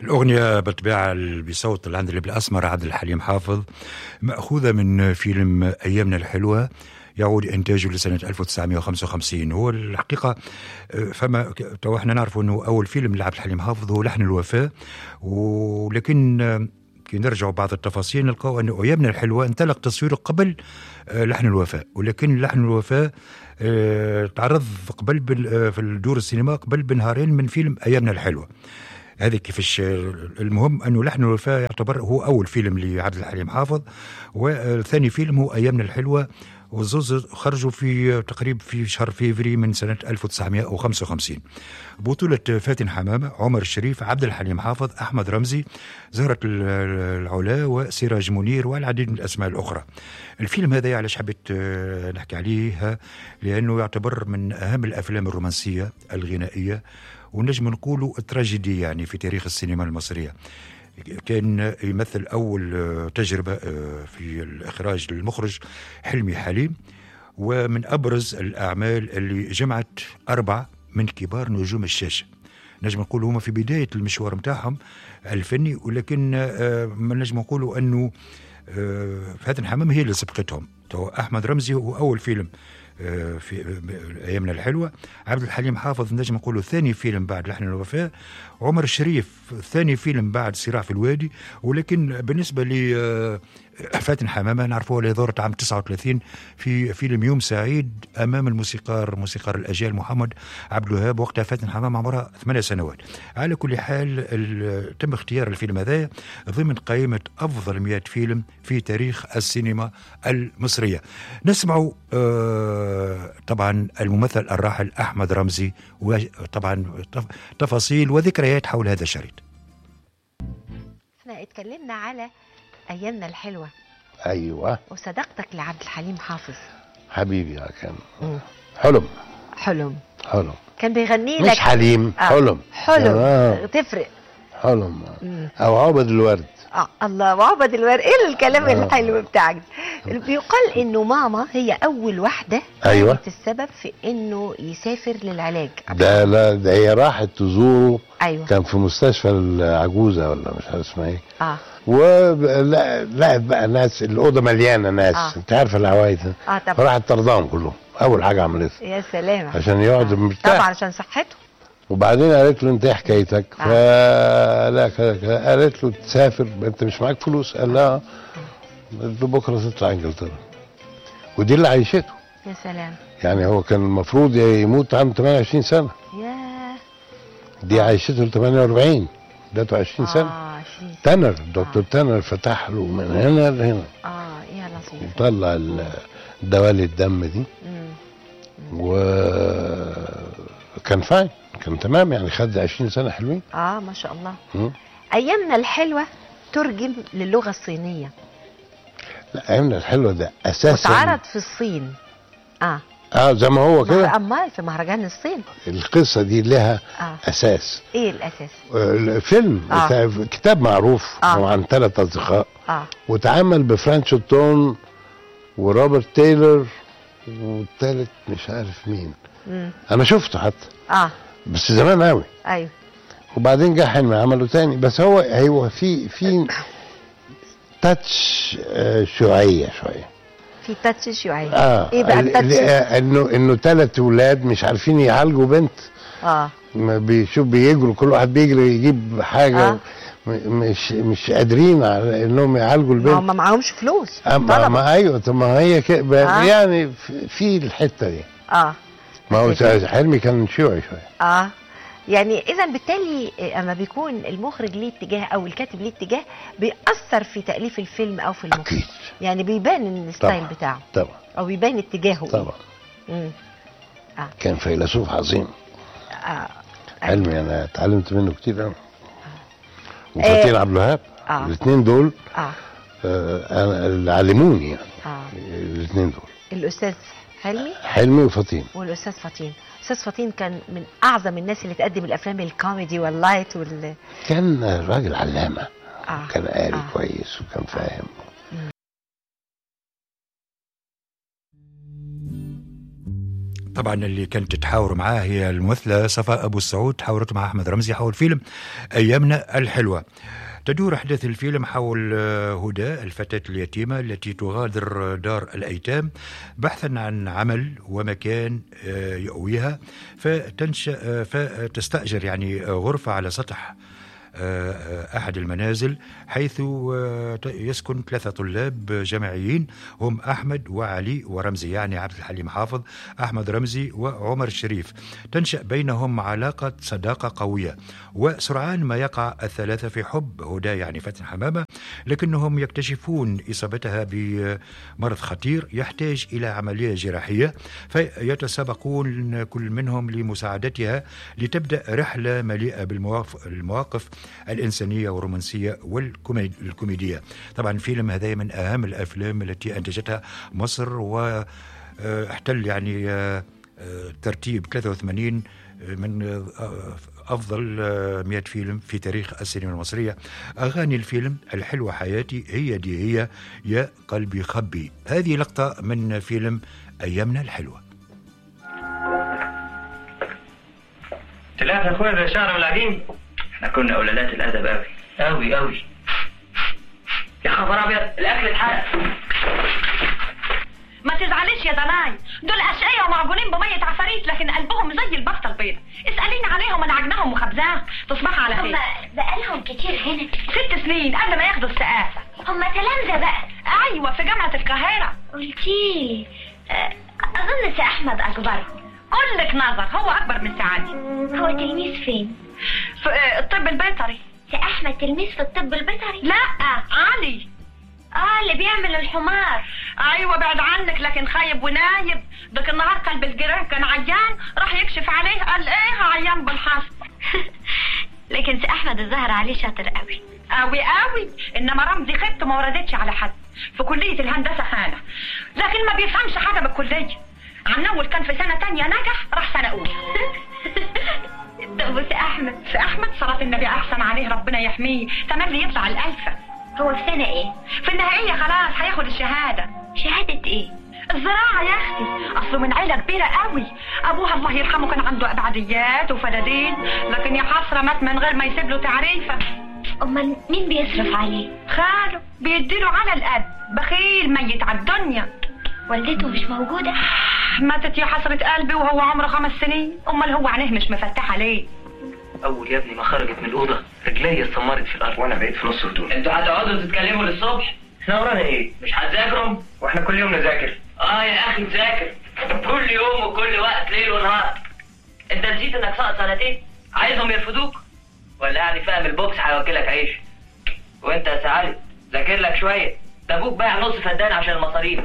الأغنية بالطبيعة بصوت العندليب الأسمر عبد الحليم حافظ، مأخوذة من فيلم أيامنا الحلوة يعود إنتاجه لسنة 1955. هو الحقيقة فما تو احنا نعرف أنه أول فيلم لعبد الحليم حافظ هو لحن الوفاء، ولكن كي نرجعوا بعض التفاصيل نلقاو أن أيامنا الحلوة انطلق تصويره قبل لحن الوفاء، ولكن لحن الوفاء تعرض قبل في الدور السينما قبل بنهارين من فيلم أيامنا الحلوة. هذه كيفاش. المهم أنه لحن الوفاء يعتبر هو أول فيلم لعبد الحليم حافظ، والثاني فيلم هو أيامنا الحلوة، والزوز خرجوا في تقريبا في شهر فيفري من سنة 1955. بطولة فاتن حمامة، عمر الشريف، عبد الحليم حافظ، أحمد رمزي، زهرة العلا، وسراج منير، والعديد من الأسماء الأخرى. الفيلم هذا علاش حبيت نحكي عليه؟ لأنه يعتبر من أهم الأفلام الرومانسية الغنائية، ونجم نقولوا التراجيدي يعني في تاريخ السينما المصرية. كان يمثل أول تجربة في الإخراج للمخرج حلمي حليم، ومن أبرز الأعمال اللي جمعت 4 من كبار نجوم الشاشة. نجم نقولوا هما في بداية المشوار متاعهم الفني، ولكن ما نجم نقولوا أنه فاتن حمام هي اللي سبقتهم. أحمد رمزي هو أول فيلم في أيامنا الحلوة، عبد الحليم حافظ نجم نقوله ثاني فيلم بعد لحن الوفاء، عمر الشريف ثاني فيلم بعد صراع في الوادي. ولكن بالنسبة فاتن حمامة نعرفوها اللي ظهرت عام 39 في فيلم يوم سعيد أمام موسيقار الأجيال محمد عبد الوهاب. وقتها فاتن حمامة عمرها 8 سنوات. على كل حال تم اختيار الفيلم هذا ضمن قائمة أفضل 100 فيلم في تاريخ السينما المصرية. نسمع طبعا الممثل الراحل أحمد رمزي، وطبعا تفاصيل وذكريات حول هذا الشريط. احنا اتكلمنا على أيامنا الحلوة. أيوة. وصداقتك لعبد الحليم حافظ حبيبي. كان حلم كان بيغني لك مش حليم. حلم تفرق. حلم أو عبد الورد. الله، وعبد الورد. ايه الكلام الحلو بتاعك؟ بيقال انه ماما هي اول واحدة كانت السبب في انه يسافر للعلاج. ده هي راحت تزوره. ايوه. كان في مستشفى العجوزة ولا مش عارف اسمها ايه. ولقت بقى ناس، الأوضة مليانة ناس. انت عارفه العوايد. طبعا. فراحت طردهم كلهم. أول حاجة عملتها. يا سلام. عشان يقعد مرتاح. طبعا عشان صحته. وبعدين قالت له انت ايه حكايتك؟ فلا قالت له تسافر انت مش معاك فلوس؟ قال لها قالت له بكره تطلع انجلترا. ودي اللي عيشته. يا سلام. يعني هو كان المفروض يموت عنده 28 سنه. ياه. دي عيشته ل 48، ادته 20 سنه. 20 سنه. تنر دكتور تنر فتح له من هنا لهنا. يا لطيف. وطلع دوالي الدم دي. كان فاين، كان تمام يعني. خد 20 سنة حلوين. ما شاء الله. أيامنا الحلوة ترجم للغة الصينية. لا، أيامنا الحلوة ده أساسا واتعرض في الصين. زي ما هو كده. أمال في مهرجان الصين. القصة دي لها أساس. إيه الأساس؟ الفيلم كتاب معروف عن 3 أصدقاء. واتعمل بفرانشو تون وروبرت تايلر والثالث مش عارف مين. أنا شفته حتى. بس زمان قوي. ايوه. وبعدين جه حلمي عمله تاني. بس هو في تاتش شيوعيه شويه. في تاتش شيوعيه. ايه بقى التاتش؟ انه 3 ولاد مش عارفين يعالجوا بنت. بيجروا، كل واحد بيجري يجيب حاجه. مش قادرين على انهم يعالجوا البنت. ما معهمش فلوس. ايوه. طب ما هي كده يعني في الحته دي. ما هو حلمي كان شيوعي شويه. يعني اذا بالتالي اما بيكون المخرج ليه اتجاه او الكاتب ليه اتجاه بيأثر في تأليف الفيلم او في المخرج. اكيد. يعني بيبان الستايل بتاعه. طبعا. او بيبان اتجاهه. طبعا. كان فيلسوف عظيم. حلمي انا اتعلمت منه كتير قوي. وفاتن عبد الوهاب. الاثنين دول اللي علموني يعني. الاثنين دول. الاستاذ حلمي وفاتن. والاستاذ فطين. استاذ فطين كان من اعظم الناس اللي تقدم الافلام الكوميدي واللايت كان راجل علامه. كان قاري كويس وكان فاهم. طبعا اللي كانت تحاور معاه هي الممثلة صفاء أبو السعود، حاورت مع أحمد رمزي حول فيلم أيامنا الحلوة. تدور أحداث الفيلم حول هدى الفتاة اليتيمة التي تغادر دار الأيتام بحثا عن عمل ومكان يأويها، فتستأجر يعني غرفة على سطح أحد المنازل، حيث يسكن 3 طلاب جامعيين هم أحمد وعلي ورمزي، يعني عبد الحليم حافظ، أحمد رمزي وعمر الشريف. تنشأ بينهم علاقة صداقة قوية، وسرعان ما يقع الثلاثة في حب هدى يعني فاتن حمامة، لكنهم يكتشفون إصابتها بمرض خطير يحتاج إلى عملية جراحية، فيتسابقون كل منهم لمساعدتها لتبدأ رحلة مليئة بالمواقف الإنسانية والرومانسية والكوميدية. طبعا فيلم هذا من أهم الأفلام التي أنتجتها مصر، واحتل يعني ترتيب 83 من أفضل 100 فيلم في تاريخ السينما المصرية. أغاني الفيلم الحلوة حياتي، هي دي هي، يا قلبي خبي. هذه لقطة من فيلم أيامنا الحلوة. 3 أخويا زي شعر والعجين. احنا كنا أولادات الأدب أوي أوي أوي. يا خبر أبيض، الأكل اتحرق. ما تزعليش يا دناي، دول أشقية ومعجونين بمية عفاريت، لكن قلبهم زي البطة البيضة. اسأليني عليهم، أنا عجناهم وخبزاهم. تصبحوا على خير. هم بقالهم كتير هنا 6 سنين قبل ما ياخدوا السقافة. هم تلامذة بقى؟ أيوة، في جامعة القاهرة. قلتيلي. أظن سي أحمد أكبرهم. كلك نظر، هو أكبر من سعادي. هو تلميذ فين؟ في الطب البيطري. سي أحمد تلميذ في الطب البيطري؟ لا، علي. اللي بيعمل الحمار. ايوه، بعد عنك، لكن خايب ونايب. دك النهار كلب الجيران كان عيان، راح يكشف عليه قال ايه عيان بالحصب. لكن سي احمد الظاهر عليه شاطر قوي قوي قوي، انما رمزي خدته ما وردتش على حد. في كليه الهندسه خانه، لكن ما بيفهمش حاجه بالكليه. عن اول كان في سنه تانية نجح، راح سنه اولى. طب سي احمد صلاة النبي احسن عليه، ربنا يحميه، تملي يطلع الالفه. هو في سنه ايه؟ في النهائيه خلاص هياخد الشهاده. شهاده ايه؟ الزراعه يا اختي، اصله من عيله كبيره قوي. ابوها الله يرحمه كان عنده ابعديات وفدادين، لكن يا حسره مات من غير ما يسيب له تعريفه. امال مين بيصرف عليه؟ خاله بيديله على القد، بخيل ميت على الدنيا. والدته مش موجوده؟ ماتت يا حسره قلبي وهو عمره 5 سنين. امال هو عينيه مش مفتحه ليه؟ اول يا ابني ما خرجت من الاوضه رجلي اتسمرت في الارض، وانا بقيت في نص هدوء. انتوا هتقعدوا تتكلموا للصبح؟ احنا ورانا ايه؟ مش هتذاكروا؟ واحنا كل يوم نذاكر. يا اخي نذاكر كل يوم وكل وقت، ليل ونهار. انت نسيت انك ساقط 2 سنين؟ عايزهم يرفضوك؟ ولا يعني فاهم البوكس هيوكلك عيش؟ وانت يا سعادة ذاكر لك شويه، ده ابوك بايع نص فدان عشان المصاريف.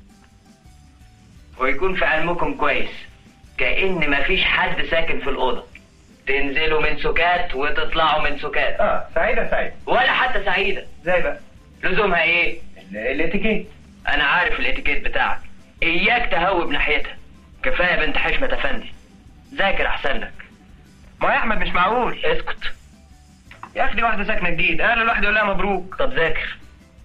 ويكون في علمكم كويس، كأن مفيش حد ساكن في الأوضة. تنزلوا من سكات وتطلعوا من سكات. سعيدة ولا حتى سعيدة. ازاي بقى؟ لزومها ايه؟ الاتيكيت. انا عارف الاتيكيت بتاعك، اياك تهوب ناحيتها. كفاية بنت حشمة افندي، ذاكر احسن لك. ما يا احمد مش معقول. اسكت يا اخي، دي واحدة ساكنة جديد، انا الواحد يقول لها مبروك. طب ذاكر.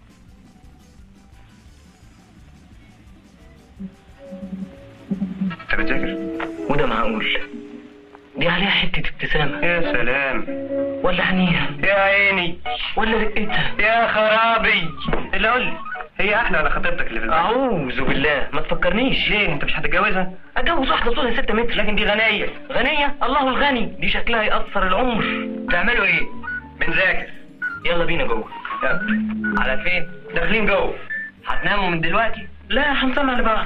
انت بتذاكر؟ وده معقول؟ دي عليها حتة ابتسامة. يا سلام. ولا عينيها؟ يا عيني. ولا رقتها؟ يا خرابي. اللي قول لي، هي احلى ولا خطيبتك اللي في البيت؟ اعوذ بالله، ما تفكرنيش. ليه؟ انت مش هتتجوزها؟ اتجوز واحدة طولها 6 متر. لكن دي غنية. غنية؟ الله الغني، دي شكلها يقصر العمر. تعملوا ايه؟ بنذاكر. يلا بينا جوه. يلا. على فين؟ داخلين جوه. هتناموا من دلوقتي؟ لا، هنسمع لبعض.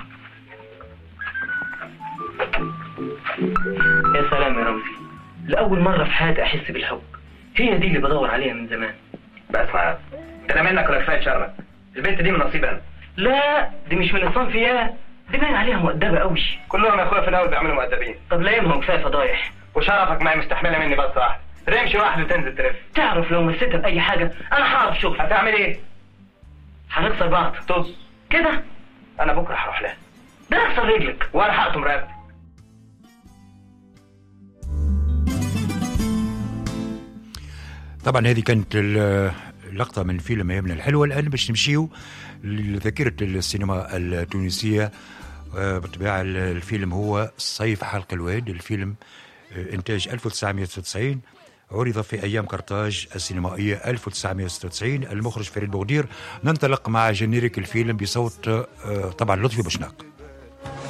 يا سلام يا رمزي، لأول مرة في حياتي أحس بالحب. هي دي اللي بدور عليها من زمان. بس معاك، أنا منك ولا كفاية شرك؟ البنت دي من نصيبي أنا. لا، دي مش من نصيب فيها، دي باين عليها مؤدبة قوي. كلهم يا أخويا في الأول بيعملوا مؤدبين. طب لا يهمهم، كفاية فضايح. وشرفك معي مستحملة مني بس واحدة. رمشي واحد وتنزل تلف. تعرف لو مسيتها بأي حاجة أنا هعرف شغل. هتعمل إيه؟ هنكسر بعض. طز كده؟ أنا بكرة هروح لها. ده أكسر رجلك وأنا هقطم رقبتك. طبعا هذه كانت اللقطة من فيلم أيامنا الحلوة. الآن باش نمشيو لذاكرة السينما التونسية بالطبيعة الفيلم هو صيف حلق الواد. الفيلم إنتاج 1996، عرض في أيام قرطاج السينمائية 1996. المخرج فريد بوغدير. ننطلق مع جنيريك الفيلم بصوت طبعا لطفي بوشناق.